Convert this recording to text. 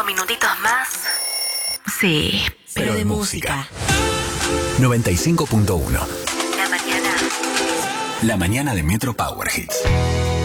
minutitos más. Sí, pero de música. 95.1. La mañana. La mañana de Metro Power Hits.